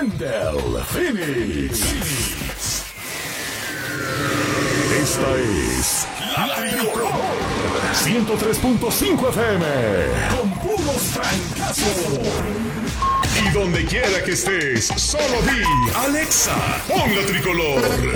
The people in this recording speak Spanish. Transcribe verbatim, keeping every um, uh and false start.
Wendell Phoenix. Esta es La Tricolor ciento tres punto cinco F M con puros trancazos. Y donde quiera que estés, solo di Alexa, pon La Tricolor.